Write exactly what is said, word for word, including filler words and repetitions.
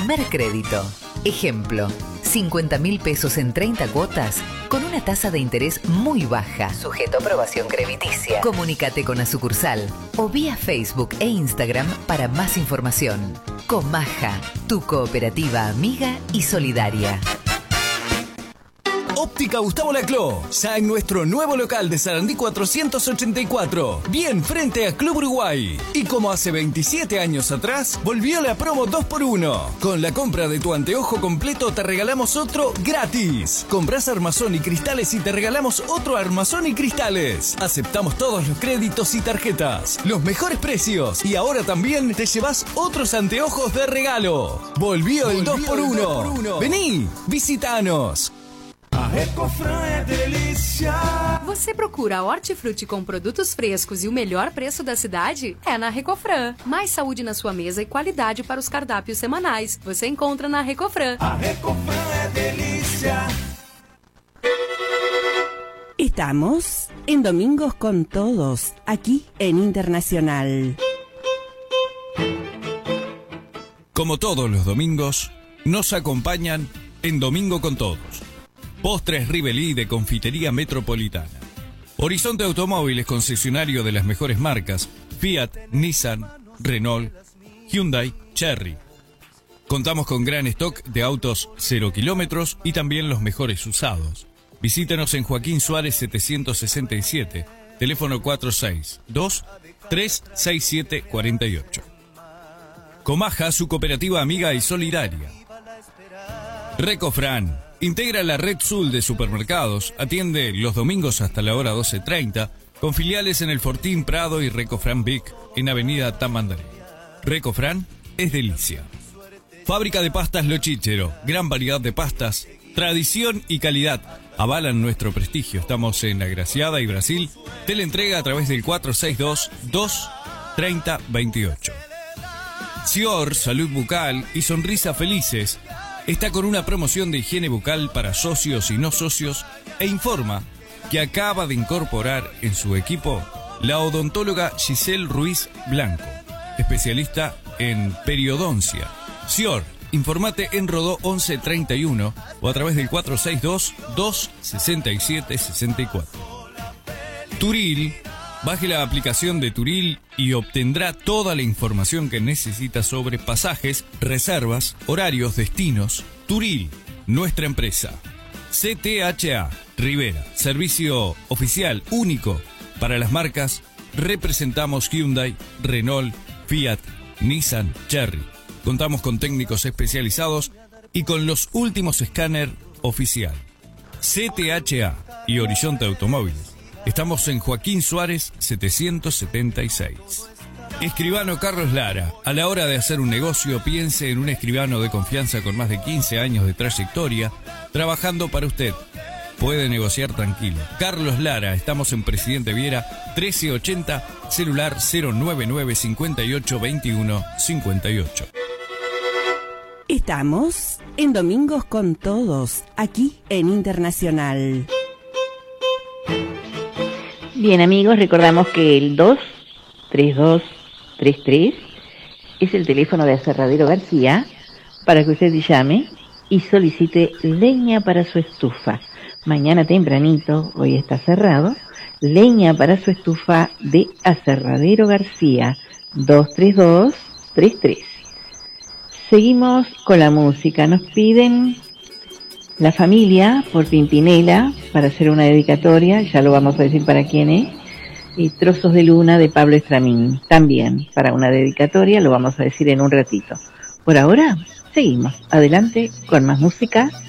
primer crédito. Ejemplo, cincuenta mil pesos en treinta cuotas con una tasa de interés muy baja, sujeto a aprobación crediticia. Comunícate con la sucursal o vía Facebook e Instagram para más información. Comaja, tu cooperativa amiga y solidaria. Óptica Gustavo Laclau, ya en nuestro nuevo local de Sarandí cuatrocientos ochenta y cuatro, bien frente a Club Uruguay. Y como hace veintisiete años atrás, volvió la promo dos por uno. Con la compra de tu anteojo completo te regalamos otro gratis. Comprás armazón y cristales y te regalamos otro armazón y cristales. Aceptamos todos los créditos y tarjetas, los mejores precios, y ahora también te llevas otros anteojos de regalo. Volvió el dos por uno. Vení, visitanos. A Recofran é delícia. Você procura hortifruti com produtos frescos e o melhor preço da cidade? É na Recofran. Mais saúde na sua mesa e qualidade para os cardápios semanais. Você encontra na Recofran. A Recofran é delícia. Estamos en Domingos con Todos, aquí en Internacional. Como todos los domingos, nos acompañan en Domingo con Todos Postres Rivelí de Confitería Metropolitana. Horizonte Automóviles, concesionario de las mejores marcas Fiat, Nissan, Renault, Hyundai, Chery. Contamos con gran stock de autos cero kilómetros y también los mejores usados. Visítenos en Joaquín Suárez setecientos sesenta y siete, teléfono cuatro seis dos, tres seis siete cuatro ocho. Comaja, su cooperativa amiga y solidaria. Recofran integra la red Sul de supermercados, atiende los domingos hasta la hora doce treinta, con filiales en el Fortín, Prado y Recofran Vic, en Avenida Tamandaré. Recofran es delicia. Fábrica de pastas Lo Chichero, gran variedad de pastas, tradición y calidad, avalan nuestro prestigio. Estamos en Agraciada y Brasil, teleentrega a través del cuatro seis dos, dos tres cero dos ocho. Sior, Salud Bucal y Sonrisa Felices está con una promoción de higiene bucal para socios y no socios e informa que acaba de incorporar en su equipo la odontóloga Giselle Ruiz Blanco, especialista en periodoncia. Sior, informate en Rodó once treinta y uno o a través del cuatro seis dos, dos seis siete seis cuatro. Turil, baje la aplicación de Turil y obtendrá toda la información que necesita sobre pasajes, reservas, horarios, destinos. Turil, nuestra empresa. C T H A, Rivera, servicio oficial único para las marcas. Representamos Hyundai, Renault, Fiat, Nissan, Chery. Contamos con técnicos especializados y con los últimos escáner oficial. C T H A y Horizonte Automóviles. Estamos en Joaquín Suárez setecientos setenta y seis. Escribano Carlos Lara. A la hora de hacer un negocio, piense en un escribano de confianza con más de quince años de trayectoria, trabajando para usted. Puede negociar tranquilo. Carlos Lara, estamos en Presidente Viera trece ochenta, celular cero nueve nueve cinco ocho dos uno cinco ocho. Estamos en Domingos con Todos, aquí en Internacional. Bien, amigos, recordamos que el dos tres dos tres tres es el teléfono de Aserradero García para que usted llame y solicite leña para su estufa. Mañana tempranito, hoy está cerrado, leña para su estufa de Aserradero García, dos tres dos tres tres. Seguimos con la música. Nos piden La Familia por Pimpinela para hacer una dedicatoria, ya lo vamos a decir para quién es, y Trozos de Luna de Pablo Estramín, también para una dedicatoria, lo vamos a decir en un ratito. Por ahora, seguimos adelante con más música